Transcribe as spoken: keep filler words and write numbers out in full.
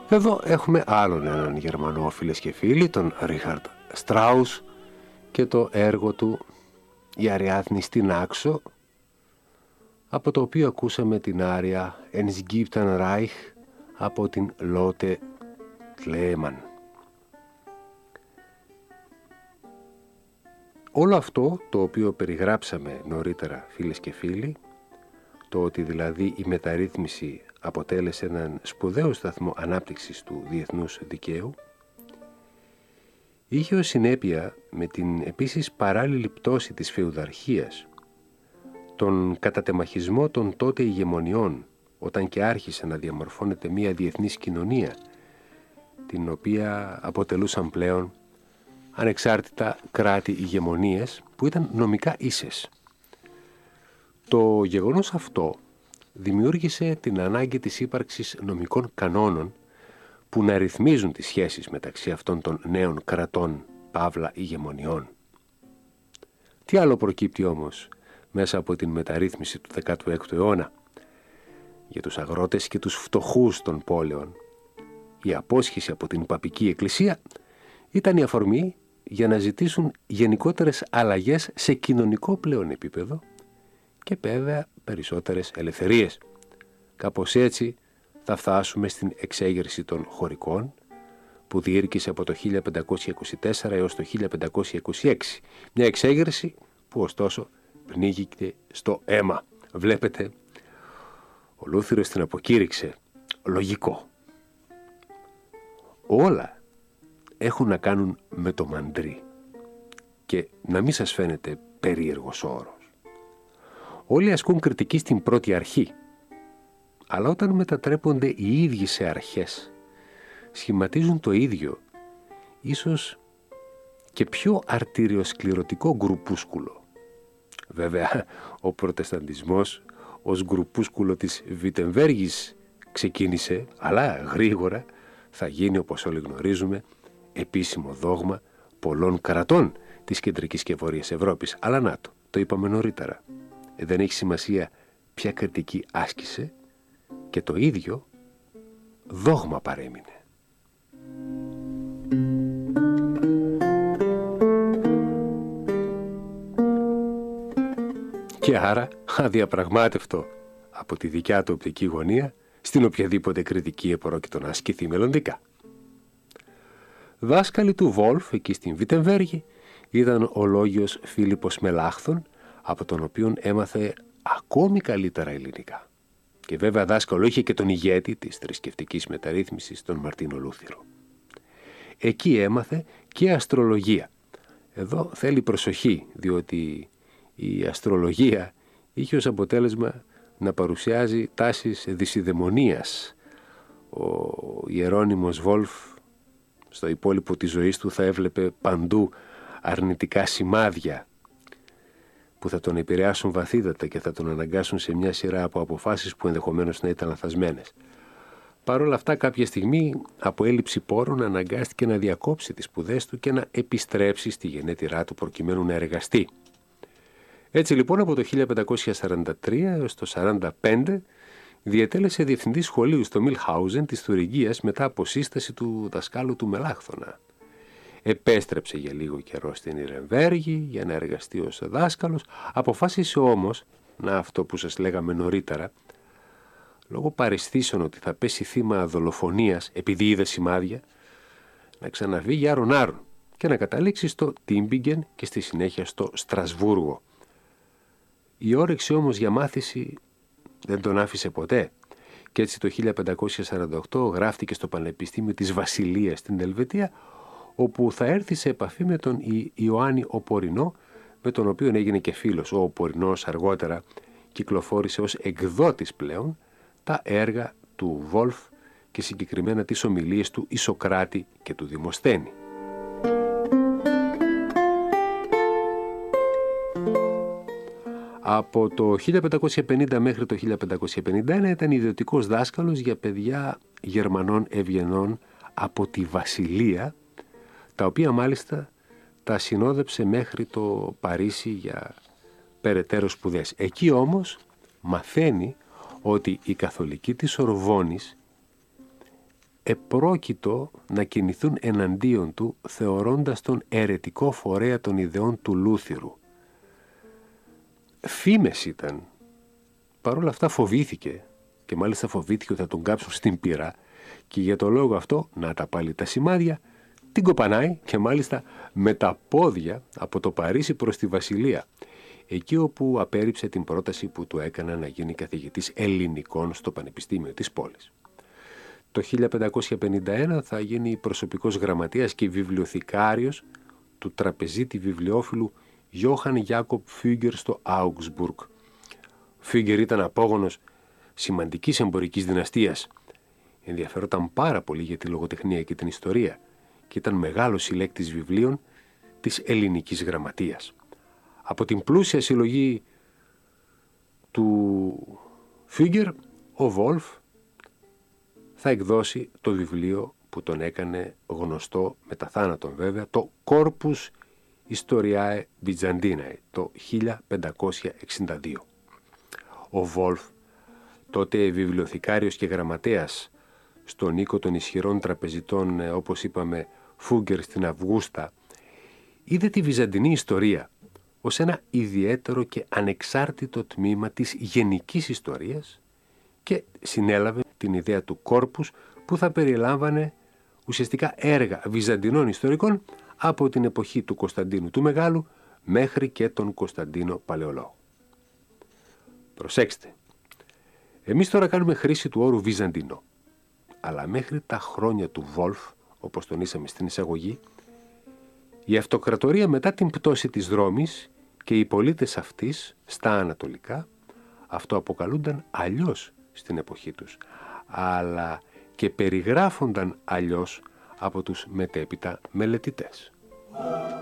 Εδώ έχουμε άλλον έναν Γερμανό, φίλες και φίλοι, τον Ρίχαρντ Στράους, και το έργο του «Η Αριάδνη στην Άξο», από το οποίο ακούσαμε την άρια «Es gibt ein Reich» από την Lotte Lehmann. Όλο αυτό το οποίο περιγράψαμε νωρίτερα, φίλες και φίλοι, το ότι δηλαδή η μεταρρύθμιση αποτέλεσε έναν σπουδαίο σταθμό ανάπτυξης του διεθνούς δικαίου, είχε ως συνέπεια με την επίσης παράλληλη πτώση της φεουδαρχίας, τον κατατεμαχισμό των τότε ηγεμονιών, όταν και άρχισε να διαμορφώνεται μια διεθνής κοινωνία, την οποία αποτελούσαν πλέον ανεξάρτητα κράτη ηγεμονίες που ήταν νομικά ίσες. Το γεγονός αυτό δημιούργησε την ανάγκη της ύπαρξης νομικών κανόνων που να ρυθμίζουν τις σχέσεις μεταξύ αυτών των νέων κρατών, παύλα ηγεμονιών. Τι άλλο προκύπτει όμως μέσα από την μεταρρύθμιση του δέκατου έκτου αιώνα? Για τους αγρότες και τους φτωχούς των πόλεων, η απόσχηση από την παπική εκκλησία ήταν η αφορμή για να ζητήσουν γενικότερες αλλαγές σε κοινωνικό πλέον επίπεδο και βέβαια περισσότερες ελευθερίες. Κάπως έτσι θα φτάσουμε στην εξέγερση των χωρικών, που διήρκησε από το χίλια πεντακόσια είκοσι τέσσερα έως το χίλια πεντακόσια είκοσι έξι. Μια εξέγερση που ωστόσο πνίγηκε στο αίμα. Βλέπετε, ο Λούθυρος την αποκήρυξε. Λογικό. Όλα έχουν να κάνουν με το μαντρί. Και να μην σας φαίνεται περίεργος όρος. Όλοι ασκούν κριτική στην πρώτη αρχή. Αλλά όταν μετατρέπονται οι ίδιοι σε αρχές, σχηματίζουν το ίδιο, ίσως και πιο αρτηριοσκληρωτικό γκρουπούσκουλο. Βέβαια, ο προτεσταντισμός ως γκρουπούσκουλο της Βιτεμβέργης ξεκίνησε, αλλά γρήγορα θα γίνει, όπως όλοι γνωρίζουμε, επίσημο δόγμα πολλών κρατών της κεντρικής και βορειάς Ευρώπης. Αλλά να το, το είπαμε νωρίτερα. Δεν έχει σημασία ποια κριτική άσκησε, και το ίδιο δόγμα παρέμεινε. Και άρα αδιαπραγμάτευτο από τη δικιά του οπτική γωνία, στην οποιαδήποτε κριτική επρόκειτο να ασκηθεί μελλοντικά. Δάσκαλοι του Βόλφ εκεί στην Βιτεμβέργη ήταν ο λόγιος Φίλιππος Μελάχθων, από τον οποίον έμαθε ακόμη καλύτερα ελληνικά. Και βέβαια δάσκαλο είχε και τον ηγέτη της θρησκευτικής μεταρρύθμισης, τον Μαρτίνο Λούθυρο. Εκεί έμαθε και αστρολογία. Εδώ θέλει προσοχή, διότι η αστρολογία είχε ως αποτέλεσμα να παρουσιάζει τάσεις δυσιδαιμονίας. Ο Ιερώνυμος Βόλφ στο υπόλοιπο της ζωής του θα έβλεπε παντού αρνητικά σημάδια που θα τον επηρεάσουν βαθύτατα και θα τον αναγκάσουν σε μια σειρά από αποφάσεις που ενδεχομένως να ήταν λαθασμένες. Παρ' όλα αυτά, κάποια στιγμή, από έλλειψη πόρων, αναγκάστηκε να διακόψει τις σπουδές του και να επιστρέψει στη γενέτειρά του προκειμένου να εργαστεί. Έτσι λοιπόν, από το χίλια πεντακόσια σαράντα τρία έως το σαράντα πέντε διετέλεσε διευθυντή σχολείου στο Μιλχάουζεν της Θουριγγίας μετά από σύσταση του δασκάλου του Μελάχθωνα. Επέστρεψε για λίγο καιρό στην Ιρεμβέργη για να εργαστεί ως δάσκαλος, αποφάσισε όμως, να αυτό που σας λέγαμε νωρίτερα, λόγω παραισθήσεων ότι θα πέσει θύμα δολοφονίας επειδή είδε σημάδια, να ξαναβγεί άρον άρον και να καταλήξει στο Τίμπιγκεν και στη συνέχεια στο Στρασβούργο. Η όρεξη όμως για μάθηση δεν τον άφησε ποτέ και έτσι το χίλια πεντακόσια σαράντα οκτώ γράφτηκε στο Πανεπιστήμιο της Βασιλείας στην Ελβετία, όπου θα έρθει σε επαφή με τον Ιωάννη Οπορινό, με τον οποίο έγινε και φίλος. Ο Οπορινός αργότερα κυκλοφόρησε ως εκδότης πλέον τα έργα του Βόλφ και συγκεκριμένα τις ομιλίες του Ισοκράτη και του Δημοσθένη. Από το χίλια πεντακόσια πενήντα μέχρι το χίλια πεντακόσια πενήντα ένα ήταν ιδιωτικός δάσκαλος για παιδιά Γερμανών ευγενών από τη Βασιλεία, τα οποία μάλιστα τα συνόδεψε μέχρι το Παρίσι για περαιτέρω σπουδές. Εκεί όμως μαθαίνει ότι η καθολική της Ορβόνης επρόκειτο να κινηθούν εναντίον του, θεωρώντας τον αιρετικό φορέα των ιδεών του Λούθυρου. Φήμες ήταν. Παρ' όλα αυτά φοβήθηκε, και μάλιστα φοβήθηκε ότι θα τον κάψουν στην πύρα, και για το λόγο αυτό, να τα πάλι τα σημάδια, την κοπανάει, και μάλιστα με τα πόδια από το Παρίσι προς τη Βασιλεία, εκεί όπου απέρριψε την πρόταση που του έκανα να γίνει καθηγητής ελληνικών στο Πανεπιστήμιο της πόλης. Το χίλια πεντακόσια πενήντα ένα θα γίνει προσωπικός γραμματέας και βιβλιοθηκάριος του τραπεζίτη βιβλιόφιλου Γιώχαν Γιάκοπ Φούγκερ στο Augsburg. Φούγκερ ήταν απόγονος σημαντικής εμπορικής δυναστείας. Ενδιαφερόταν πάρα πολύ για τη λογοτεχνία και την ιστορία και ήταν μεγάλος συλλέκτης βιβλίων της ελληνικής γραμματείας. Από την πλούσια συλλογή του Φούγκερ, ο Βόλφ θα εκδώσει το βιβλίο που τον έκανε γνωστό μετά θάνατον βέβαια, το Corpus Historiae Byzantinae, το χίλια πεντακόσια εξήντα δύο. Ο Βόλφ, τότε βιβλιοθηκάριος και γραμματέας στον οίκο των ισχυρών τραπεζιτών, όπως είπαμε, Φούγκερ στην Αυγούστα, είδε τη βυζαντινή ιστορία ως ένα ιδιαίτερο και ανεξάρτητο τμήμα της γενικής ιστορίας και συνέλαβε την ιδέα του κόρπους που θα περιλάμβανε ουσιαστικά έργα βυζαντινών ιστορικών από την εποχή του Κωνσταντίνου του Μεγάλου μέχρι και τον Κωνσταντίνο Παλαιολόγο. Προσέξτε, εμείς τώρα κάνουμε χρήση του όρου Βυζαντινό, αλλά μέχρι τα χρόνια του Βόλφ, όπως τονίσαμε στην εισαγωγή, η αυτοκρατορία μετά την πτώση της Ρώμης και οι πολίτες αυτής στα ανατολικά αυτοαποκαλούνταν αλλιώς στην εποχή τους, αλλά και περιγράφονταν αλλιώς από τους μετέπειτα μελετητές.